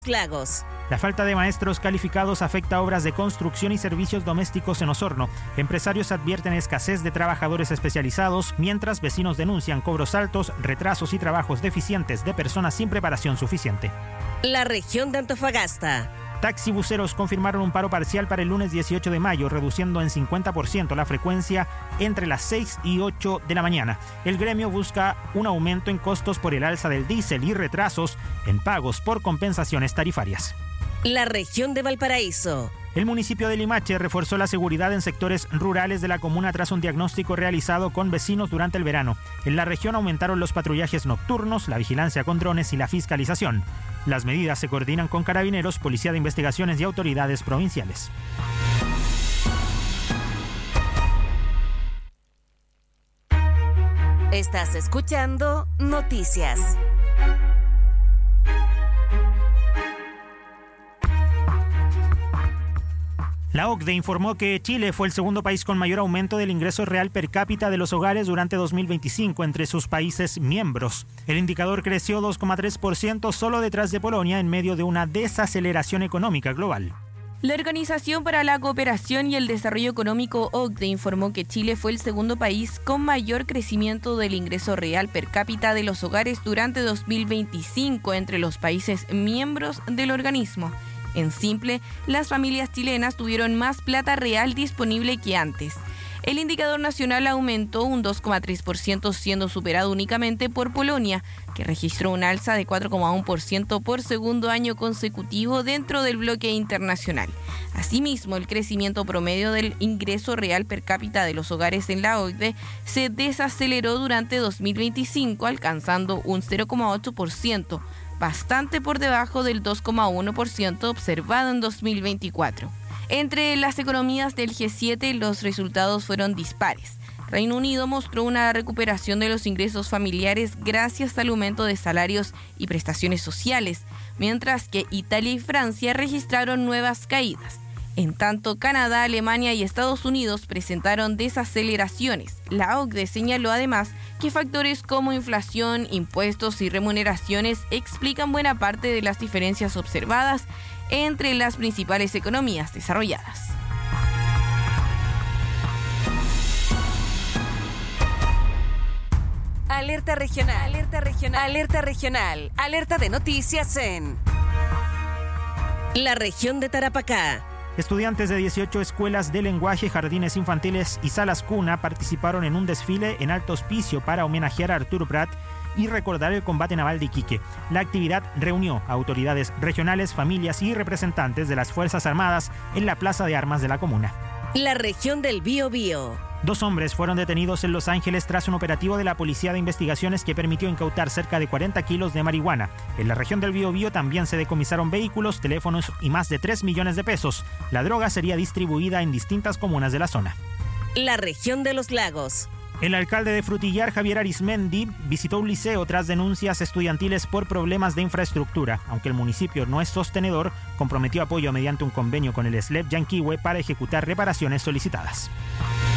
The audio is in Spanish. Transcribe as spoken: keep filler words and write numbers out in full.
Lagos. La falta de maestros calificados afecta obras de construcción y servicios domésticos en Osorno. Empresarios advierten escasez de trabajadores especializados, mientras vecinos denuncian cobros altos, retrasos y trabajos deficientes de personas sin preparación suficiente. La región de Antofagasta. Taxibuseros confirmaron un paro parcial para el lunes dieciocho de mayo, reduciendo en cincuenta por ciento la frecuencia entre las seis y ocho de la mañana. El gremio busca un aumento en costos por el alza del diésel y retrasos en pagos por compensaciones tarifarias. La región de Valparaíso. El municipio de Limache reforzó la seguridad en sectores rurales de la comuna tras un diagnóstico realizado con vecinos durante el verano. En la región aumentaron los patrullajes nocturnos, la vigilancia con drones y la fiscalización. Las medidas se coordinan con carabineros, policía de investigaciones y autoridades provinciales. Estás escuchando Noticias. La O C D E informó que Chile fue el segundo país con mayor aumento del ingreso real per cápita de los hogares durante dos mil veinticinco entre sus países miembros. El indicador creció dos coma tres por ciento solo detrás de Polonia en medio de una desaceleración económica global. La Organización para la Cooperación y el Desarrollo Económico O C D E informó que Chile fue el segundo país con mayor crecimiento del ingreso real per cápita de los hogares durante dos mil veinticinco entre los países miembros del organismo. En simple, las familias chilenas tuvieron más plata real disponible que antes. El indicador nacional aumentó un dos coma tres por ciento, siendo superado únicamente por Polonia, que registró un alza de cuatro coma uno por ciento por segundo año consecutivo dentro del bloque internacional. Asimismo, el crecimiento promedio del ingreso real per cápita de los hogares en la O C D E se desaceleró durante dos mil veinticinco, alcanzando un cero coma ocho por ciento, bastante por debajo del dos coma uno por ciento observado en dos mil veinticuatro. Entre las economías del G siete, los resultados fueron dispares. Reino Unido mostró una recuperación de los ingresos familiares gracias al aumento de salarios y prestaciones sociales, mientras que Italia y Francia registraron nuevas caídas. En tanto, Canadá, Alemania y Estados Unidos presentaron desaceleraciones. La O C D E señaló además que factores como inflación, impuestos y remuneraciones explican buena parte de las diferencias observadas entre las principales economías desarrolladas. Alerta regional, alerta regional, alerta regional, alerta de noticias en la región de Tarapacá. Estudiantes de dieciocho escuelas de lenguaje, jardines infantiles y salas cuna participaron en un desfile en Alto Hospicio para homenajear a Arturo Prat y recordar el combate naval de Iquique. La actividad reunió a autoridades regionales, familias y representantes de las Fuerzas Armadas en la Plaza de Armas de la comuna. La región del Biobío. Dos hombres fueron detenidos en Los Ángeles tras un operativo de la Policía de Investigaciones que permitió incautar cerca de cuarenta kilos de marihuana. En la región del Biobío también se decomisaron vehículos, teléfonos y más de tres millones de pesos. La droga sería distribuida en distintas comunas de la zona. La región de Los Lagos. El alcalde de Frutillar, Javier Arismendi, visitó un liceo tras denuncias estudiantiles por problemas de infraestructura. Aunque el municipio no es sostenedor, comprometió apoyo mediante un convenio con el S L E P Yanquihue para ejecutar reparaciones solicitadas.